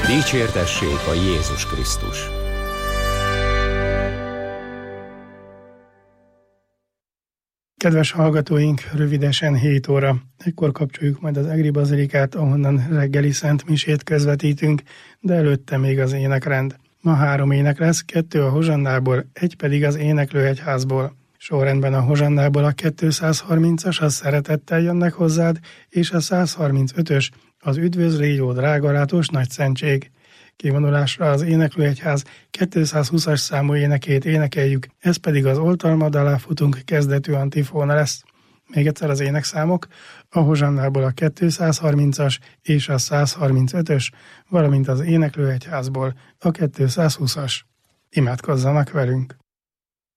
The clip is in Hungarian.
Dicsértessék a Jézus Krisztus! Kedves hallgatóink, rövidesen 7 óra. Ekkor kapcsoljuk majd az Egri Bazilikát, ahonnan reggeli szent misét közvetítünk, de előtte még az énekrend. Ma 3 ének lesz, 2 a Hozsannából, 1 pedig az Éneklőegyházból. Sorrendben a Hozsannából a 230-as, a Szeretettel jönnek hozzád, és a 135-ös, az Üdvözlégy, jó drága látos nagyszentség. Kivonulásra az Éneklőegyház 220-as számú énekét énekeljük, ez pedig az Oltalmad alá futunk kezdetű antifóna lesz. Még egyszer az énekszámok, a Hozsannából a 230-as és a 135-ös, valamint az Éneklőegyházból a 220-as. Imádkozzanak velünk!